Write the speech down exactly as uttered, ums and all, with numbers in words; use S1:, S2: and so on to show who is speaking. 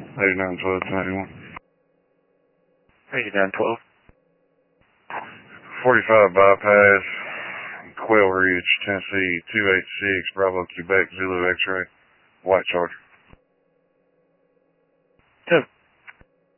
S1: eighty-nine twelve ninety-one.
S2: eighty-nine twelve.
S1: forty-five bypass, Quail Ridge, Tennessee, two eight six, Bravo, Quebec, Zulu X-ray, White Charger.
S2: Good.